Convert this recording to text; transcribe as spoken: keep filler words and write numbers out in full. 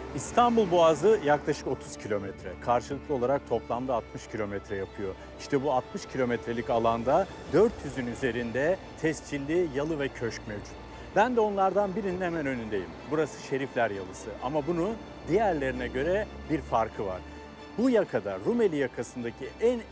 İstanbul Boğazı yaklaşık otuz kilometre. Karşılıklı olarak toplamda altmış kilometre yapıyor. İşte bu altmış kilometrelik alanda dört yüzün üzerinde tescilli yalı ve köşk mevcut. Ben de onlardan birinin hemen önündeyim. Burası Şerifler Yalısı ama bunun diğerlerine göre bir farkı var. Bu yakada, Rumeli yakasındaki en